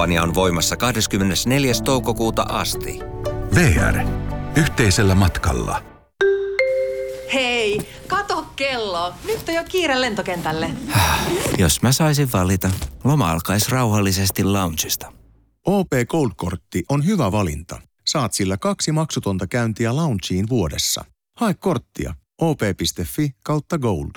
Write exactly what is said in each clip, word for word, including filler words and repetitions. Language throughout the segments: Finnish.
Kampanja on voimassa kahdeskymmenesneljäs toukokuuta asti. V R. Yhteisellä matkalla. Hei, kato kello. Nyt on jo kiire lentokentälle. Jos mä saisin valita, loma alkaisi rauhallisesti loungesta. O P Gold-kortti on hyvä valinta. Saat sillä kaksi maksutonta käyntiä loungeen vuodessa. Hae korttia op.fi kautta gold.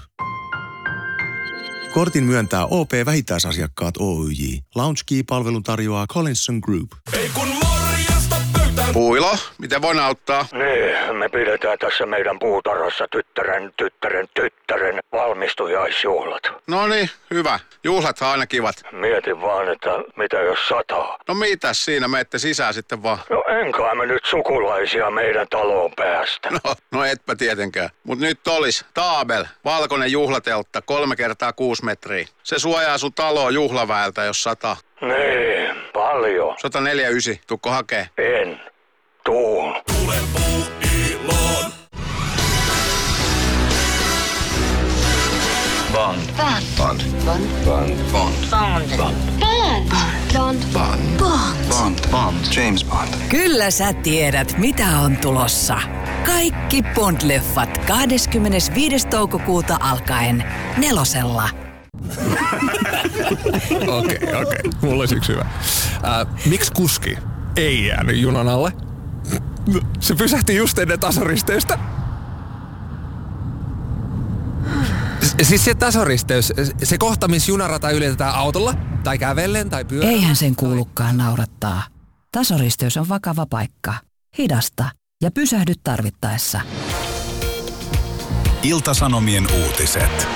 Kortin myöntää O P-vähittäisasiakkaat Oyj. Lounge Key-palvelun tarjoaa Collinson Group. Ei kun morjesta pöytään. Puilo, miten voin auttaa? Niin, me pidetään tässä meidän puutarhassa tyttären, tyttären, tyttären valmistujaisjuhlat. No niin, hyvä. Juhlathan aina kivat. Mietin vaan, että mitä jos sataa. No mitäs siinä, menette sisään sitten vaan. No enkä me nyt sukulaisia meidän taloon päästä. No, no etpä tietenkään. Mut nyt olis Taabel, valkoinen juhlateltta, kolme kertaa kuusi metriä. Se suojaa sun taloa juhlaväeltä, jos sataa. Niin, paljon. sata neljäkymmentäyhdeksän, tukko hakee? En. Tuun. Tule puuiloon. Bond. Bond. Bond. Bond. Bond. Bond. Bond. Bond. Bond. Bond. Bond. James Bond. Kyllä sä tiedät, mitä on tulossa. Kaikki Bond-leffat kahdeskymmenesviides toukokuuta alkaen nelosella. Okei, okei. Okay, okay. Mulla olisi yksi hyvä. Äh, miksi kuski ei jäänyt junan alle? Se pysähti just ennen tasoristeystä. Siis se tasoristeys, se kohta, missä junarata ylitetään autolla, tai kävellen, tai pyörällä. Eihän sen kuulukaan naurattaa. Tasoristeys on vakava paikka. Hidasta ja pysähdy tarvittaessa. Ilta-Sanomien uutiset.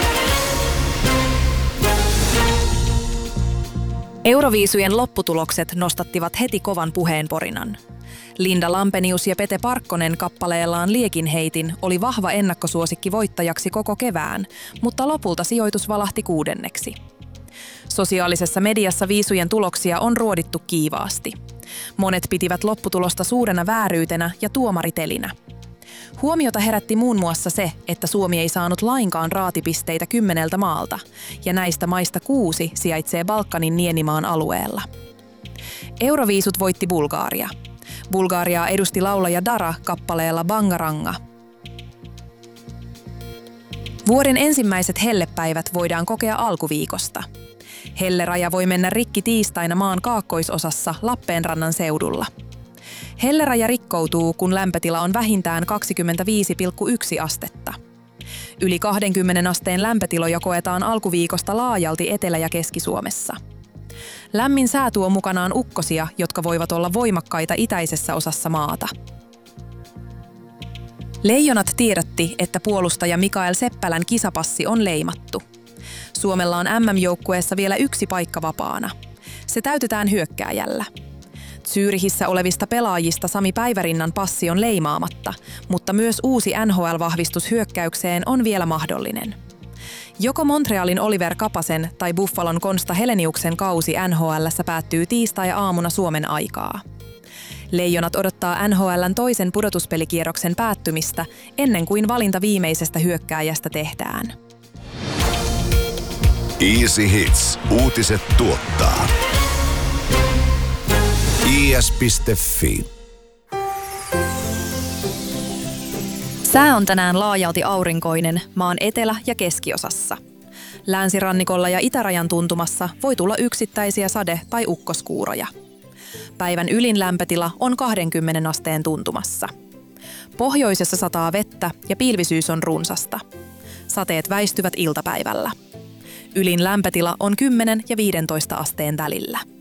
Euroviisujen lopputulokset nostattivat heti kovan puheenporinan. Linda Lampenius ja Pete Parkkonen kappaleellaan Liekinheitin oli vahva ennakkosuosikki voittajaksi koko kevään, mutta lopulta sijoitus valahti kuudenneksi. Sosiaalisessa mediassa viisujen tuloksia on ruodittu kiivaasti. Monet pitivät lopputulosta suurena vääryytenä ja tuomaritelinä. Huomiota herätti muun muassa se, että Suomi ei saanut lainkaan raatipisteitä kymmeneltä maalta, ja näistä maista kuusi sijaitsee Balkanin Nienimaan alueella. Euroviisut voitti Bulgaria. Bulgariaa edusti laulaja Dara kappaleella Bangaranga. Vuoden ensimmäiset hellepäivät voidaan kokea alkuviikosta. Helleraja voi mennä rikki tiistaina maan kaakkoisosassa Lappeenrannan seudulla. Helleraja rikkoutuu, kun lämpötila on vähintään kaksikymmentäviisi pilkku yksi astetta. Yli kaksikymmentä asteen lämpötiloja koetaan alkuviikosta laajalti Etelä- ja Keski-Suomessa. Lämmin sää tuo mukanaan ukkosia, jotka voivat olla voimakkaita itäisessä osassa maata. Leijonat tiedotti, että puolustaja Mikael Seppälän kisapassi on leimattu. Suomella on M M-joukkueessa vielä yksi paikka vapaana. Se täytetään hyökkääjällä. Zyyrihissä olevista pelaajista Sami Päivärinnan passi on leimaamatta, mutta myös uusi N H L-vahvistus hyökkäykseen on vielä mahdollinen. Joko Montrealin Oliver Kapasen tai Buffalon Konsta Heleniuksen kausi N H L:ssä päättyy tiistai-aamuna Suomen aikaa. Leijonat odottaa N H L:n toisen pudotuspelikierroksen päättymistä ennen kuin valinta viimeisestä hyökkääjästä tehdään. Easy Hits. Uutiset tuottaa. I S piste F I. Sää on tänään laajalti aurinkoinen maan etelä- ja keskiosassa. Länsirannikolla ja itärajan tuntumassa voi tulla yksittäisiä sade- tai ukkoskuuroja. Päivän ylin lämpötila on kaksikymmentä asteen tuntumassa. Pohjoisessa sataa vettä ja pilvisyys on runsasta. Sateet väistyvät iltapäivällä. Ylin lämpötila on kymmenen ja viisitoista asteen välillä.